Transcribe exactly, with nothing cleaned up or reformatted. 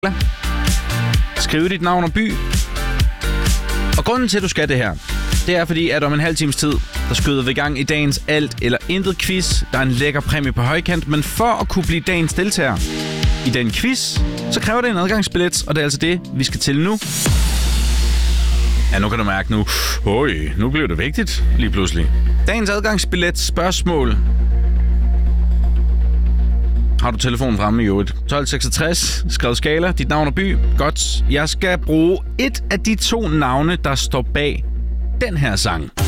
Skriv dit navn og by. Og grunden til, at du skal det her, det er fordi, at om en halv times tid, der skyder vi i gang i dagens alt eller intet quiz. Der er en lækker præmie på højkant, men for at kunne blive dagens deltager i den quiz, så kræver det en adgangsbillet, og det er altså det, vi skal til nu. Ja, nu kan du mærke nu. Øj, nu bliver det vigtigt lige pludselig. Dagens adgangsbillet spørgsmål. Har du telefonen fremme i øvrigt? tolv seksogtres, skrev skala, dit navn og by. Godt. Jeg skal bruge et af de to navne, der står bag den her sang.